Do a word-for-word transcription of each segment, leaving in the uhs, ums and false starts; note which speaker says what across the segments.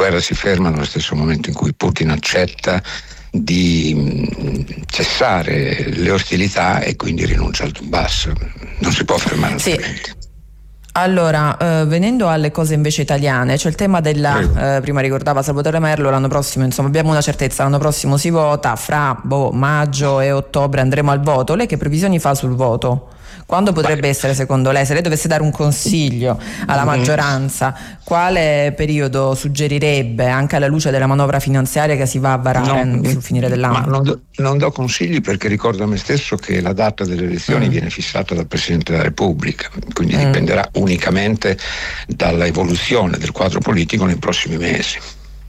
Speaker 1: guerra si ferma nello stesso momento in cui Putin accetta di cessare le ostilità e quindi rinuncia al Donbass. Non si può fermare altrimenti.
Speaker 2: Sì. Allora, eh, venendo alle cose invece italiane, c'è il tema della, eh, prima ricordava Salvatore Merlo, l'anno prossimo, insomma, abbiamo una certezza, l'anno prossimo si vota, fra boh, maggio e ottobre andremo al voto. Lei che previsioni fa sul voto? Quando potrebbe Beh. essere secondo lei, se lei dovesse dare un consiglio alla maggioranza, quale periodo suggerirebbe, anche alla luce della manovra finanziaria che si va a varare no, sul finire dell'anno?
Speaker 1: Ma non, do, non do consigli, perché ricordo a me stesso che la data delle elezioni mm. viene fissata dal Presidente della Repubblica, quindi mm. dipenderà unicamente dalla evoluzione del quadro politico nei prossimi mesi.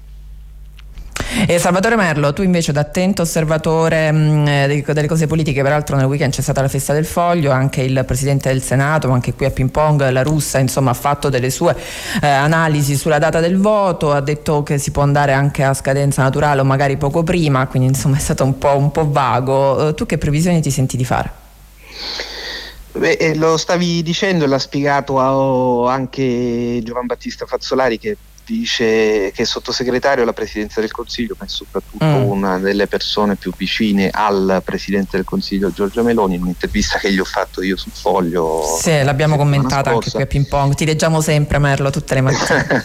Speaker 2: E Salvatore Merlo, tu invece da attento osservatore mh, delle cose politiche, peraltro nel weekend c'è stata la festa del Foglio, anche il Presidente del Senato, ma anche qui a Ping Pong la Russa insomma ha fatto delle sue eh, analisi sulla data del voto, ha detto che si può andare anche a scadenza naturale o magari poco prima, quindi insomma è stato un po', un po' vago. Uh, tu che previsioni ti senti di fare?
Speaker 3: Beh, lo stavi dicendo e l'ha spiegato anche Giovan Battista Fazzolari, che dice che è sottosegretario alla Presidenza del Consiglio, ma è soprattutto mm. una delle persone più vicine al Presidente del Consiglio Giorgia Meloni, in un'intervista che gli ho fatto io sul Foglio.
Speaker 2: Sì, l'abbiamo commentata anche qui a Ping Pong, ti leggiamo sempre Merlo tutte le mattine.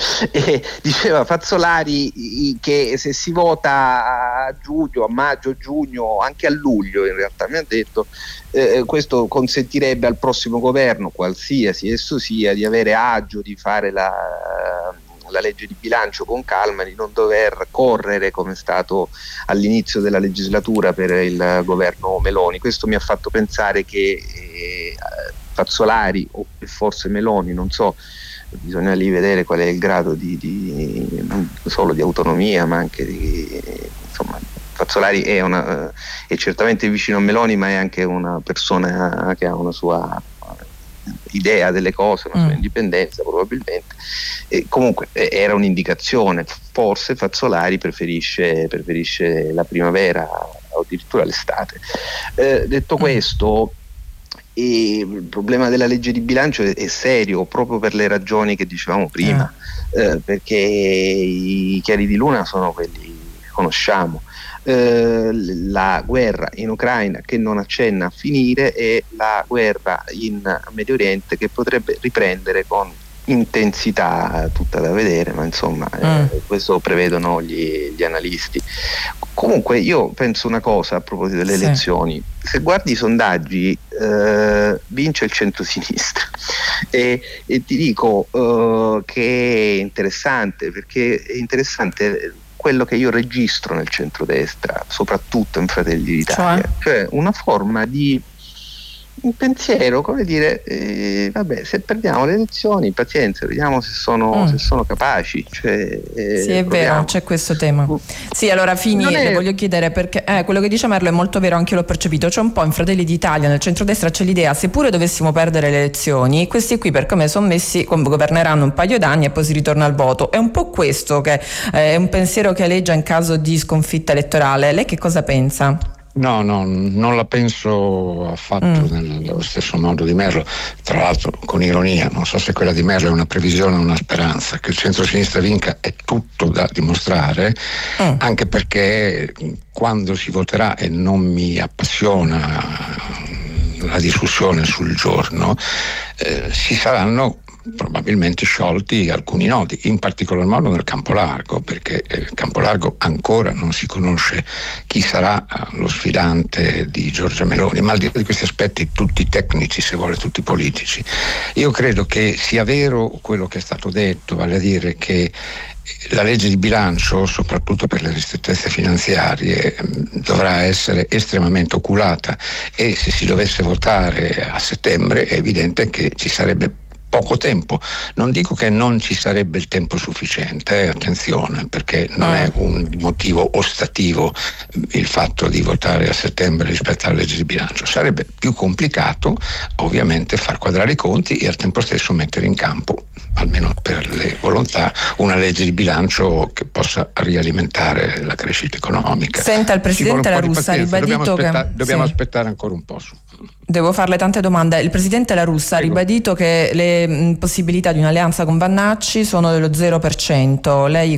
Speaker 3: E diceva Fazzolari che se si vota a giugno, a maggio, giugno, anche a luglio in realtà mi ha detto, eh, questo consentirebbe al prossimo governo, qualsiasi esso sia, di avere agio di fare la la legge di bilancio con calma, di non dover correre come è stato all'inizio della legislatura per il governo Meloni. Questo mi ha fatto pensare che eh, Fazzolari o forse Meloni, non so, bisogna lì vedere qual è il grado di, di non solo di autonomia ma anche di, insomma, Fazzolari è, una, è certamente vicino a Meloni, ma è anche una persona che ha una sua idea delle cose, una sua mm. indipendenza probabilmente, e comunque era un'indicazione. Forse Fazzolari preferisce, preferisce la primavera o addirittura l'estate. Eh, detto mm. questo, e il problema della legge di bilancio è, è serio proprio per le ragioni che dicevamo prima, mm. eh, perché i chiari di luna sono quelli che conosciamo. Eh, la guerra in Ucraina che non accenna a finire e la guerra in Medio Oriente che potrebbe riprendere con intensità tutta da vedere, ma insomma mm. eh, questo prevedono gli, gli analisti. Comunque io penso una cosa a proposito delle sì. elezioni: se guardi i sondaggi eh, vince il centrosinistra e, e ti dico eh, che è interessante, perché è interessante quello che io registro nel centrodestra, soprattutto in Fratelli d'Italia, cioè, cioè una forma di un pensiero, come dire, eh, vabbè, se perdiamo le elezioni, pazienza, vediamo se sono, mm. se sono capaci. Cioè, eh,
Speaker 2: sì, è proviamo. Vero, c'è questo tema. Sì, allora Fini, è... le voglio chiedere, perché eh, quello che dice Merlo è molto vero, anche io l'ho percepito. C'è un po' in Fratelli d'Italia, nel centrodestra c'è l'idea, seppure dovessimo perdere le elezioni, questi qui per come sono messi governeranno un paio d'anni e poi si ritorna al voto. È un po' questo che eh, è un pensiero che aleggia in caso di sconfitta elettorale. Lei che cosa pensa?
Speaker 1: No, no, non la penso affatto mm. nello stesso modo di Merlo, tra l'altro con ironia. Non so se quella di Merlo è una previsione o una speranza. Che il centro-sinistra vinca è tutto da dimostrare, mm. anche perché quando si voterà, e non mi appassiona la discussione sul giorno, eh, si saranno probabilmente sciolti alcuni nodi, in particolar modo nel campo largo, perché il campo largo ancora non si conosce chi sarà lo sfidante di Giorgia Meloni, ma al di là di questi aspetti tutti tecnici, se vuole tutti politici, io credo che sia vero quello che è stato detto, vale a dire che la legge di bilancio, soprattutto per le ristrettezze finanziarie, dovrà essere estremamente oculata, e se si dovesse votare a settembre è evidente che ci sarebbe poco tempo. Non dico che non ci sarebbe il tempo sufficiente, eh, attenzione, perché non è un motivo ostativo il fatto di votare a settembre rispetto alla legge di bilancio. Sarebbe più complicato ovviamente far quadrare i conti e al tempo stesso mettere in campo, almeno per le volontà, una legge di bilancio che possa rialimentare la crescita economica.
Speaker 2: Senta, il Presidente La Russa ha ribadito
Speaker 1: dobbiamo aspetta-
Speaker 2: che
Speaker 1: dobbiamo
Speaker 2: sì.
Speaker 1: aspettare ancora un po'. Su.
Speaker 2: Devo farle tante domande. Il Presidente La Russa Prego. ha ribadito che le mh, possibilità di un'alleanza con Vannacci sono dello zero per cento. Lei